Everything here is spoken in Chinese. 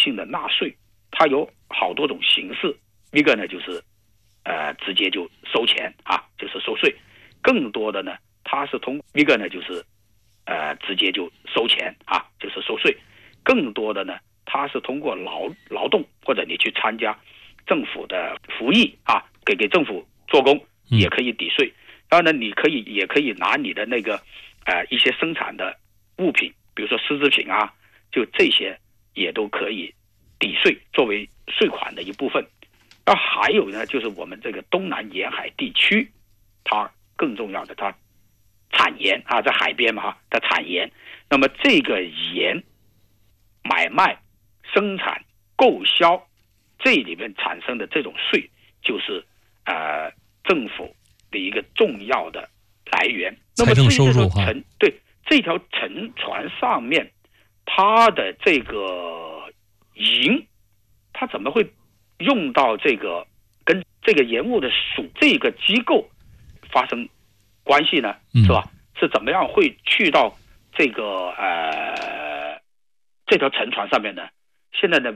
性的纳税，它有好多种形式。一个呢就是直接就收钱啊，就是收税；更多的呢，它是一个呢就是直接就收钱啊，就是收税；更多的呢，它是通过劳动或者你去参加政府的服役啊，给政府做工也可以抵税。当然呢，也可以拿你的那个一些生产的物品，比如说丝织品啊，就这些也都可以抵税，作为税款的一部分。那还有呢，就是我们这个东南沿海地区，它更重要的，它产盐啊，在海边嘛哈，它产盐。那么这个盐买卖、生产、购销，这里面产生的这种税，就是政府的一个重要的来源。那么财政收入哈， 对这条沉船上面，它的这个银，它怎么会用到这个跟这个盐务的署这个机构发生关系呢？是吧？是怎么样会去到这个这条沉船上面呢？现在呢